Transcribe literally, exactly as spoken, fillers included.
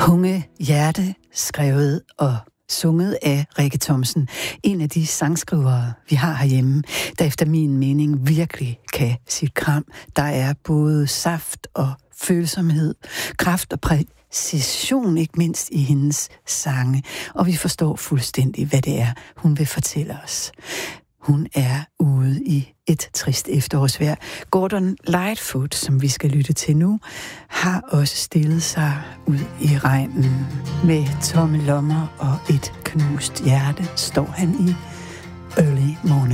Hunge Hjerte, skrevet og sunget af Rikke Thomsen. En af de sangskrivere, vi har herhjemme, der efter min mening virkelig kan sit kram. Der er både saft og følsomhed, kraft og præcision, ikke mindst i hendes sange. Og vi forstår fuldstændig, hvad det er, hun vil fortælle os. Hun er ude i et trist efterårsvejr. Gordon Lightfoot, som vi skal lytte til nu, har også stillet sig ud i regnen. Med tomme lommer og et knust hjerte står han i early morning.